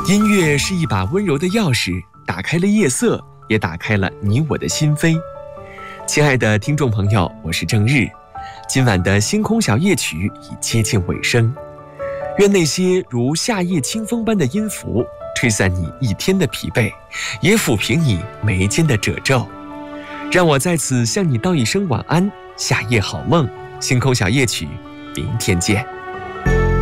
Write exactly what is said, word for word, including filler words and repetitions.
音乐是一把温柔的钥匙，打开了夜色，也打开了你我的心扉。亲爱的听众朋友，我是郑日。今晚的星空小夜曲已接近尾声，愿那些如夏夜清风般的音符吹散你一天的疲惫，也抚平你眉间的褶皱。让我在此向你道一声晚安，夏夜好梦。星空小夜曲，明天见。